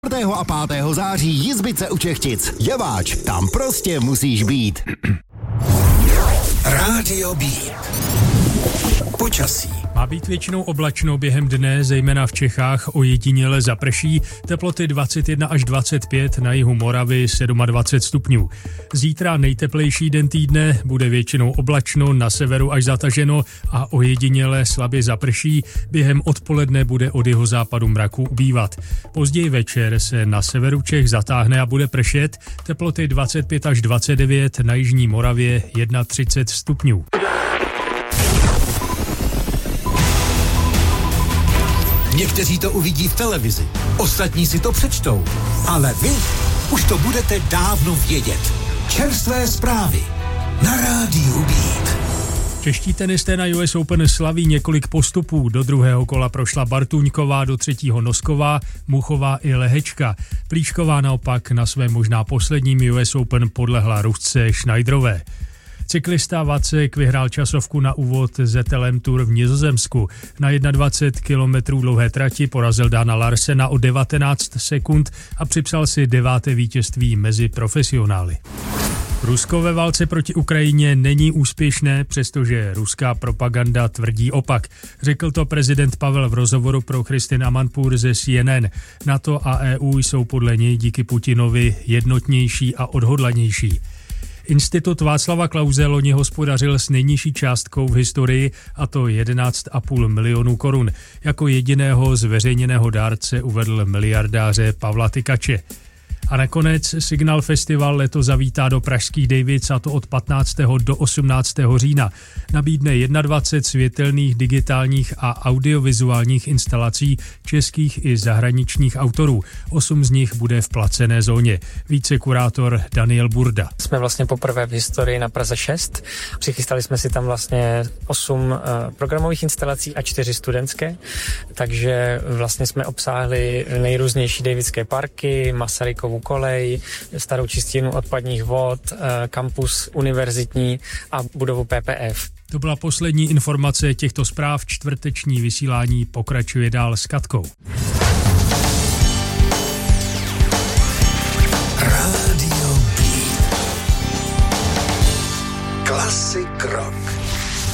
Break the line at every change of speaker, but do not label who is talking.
4. a 5. září Jizbice u Čechtic. Javáč, tam prostě musíš být.
Rádio Beat. Počasí.
Má být většinou oblačno během dne, zejména v Čechách ojediněle zaprší, teploty 21 až 25, na jihu Moravy 27 stupňů. Zítra nejteplejší den týdne, bude většinou oblačno, na severu až zataženo a ojediněle slabě zaprší, během odpoledne bude od jihozápadu mraku ubývat. Později večer se na severu Čech zatáhne a bude pršet, teploty 25 až 29, na jižní Moravě 31 stupňů.
Někteří to uvidí v televizi, ostatní si to přečtou, ale vy už to budete dávno vědět. Čerstvé zprávy na Rádiu Beat.
Čeští tenisté na US Open slaví několik postupů. Do druhého kola prošla Bartuňková, do třetího Nosková, Muchová i Lehečka. Plíšková naopak na svém možná posledním US Open podlehla Rusce Schneiderové. Cyklista Vacek vyhrál časovku na úvod ZLM Tour v Nizozemsku. Na 21 km dlouhé trati porazil Dana Larsena o 19 sekund a připsal si 9. vítězství mezi profesionály. Rusko ve válce proti Ukrajině není úspěšné, přestože ruská propaganda tvrdí opak. Řekl to prezident Pavel v rozhovoru pro Christine Amanpour ze CNN. NATO a EU jsou podle něj díky Putinovi jednotnější a odhodlanější. Institut Václava Klause loni hospodařil s nejnižší částkou v historii, a to 11,5 milionů korun. Jako jediného zveřejněného dárce uvedl miliardáře Pavla Tykače. A nakonec Signal Festival letos zavítá do pražských Dejvic, a to od 15. do 18. října. Nabídne 21 světelných, digitálních a audiovizuálních instalací českých i zahraničních autorů. 8 z nich bude v placené zóně. Více kurátor Daniel Burda.
Jsme vlastně poprvé v historii na Praze 6. Přichystali jsme si tam vlastně 8 programových instalací a 4 studentské. Takže vlastně jsme obsáhli nejrůznější dejvické parky, Masarykovu kolej, starou čistírnu odpadních vod, kampus univerzitní a budovu PPF.
To byla poslední informace těchto zpráv. Čtvrteční vysílání pokračuje dál s Katkou.
Rádio Beat. Klasik rock.